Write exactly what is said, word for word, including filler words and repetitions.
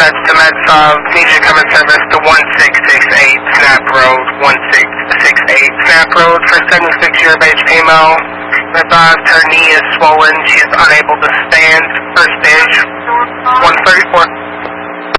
dispatch to MedSov. Need you to come in service to one six six eight Snap Road, one six six eight Snap Road for seventy-six year of age female. Advised her knee is swollen. She is unable to stand. First stage, one thirty-four.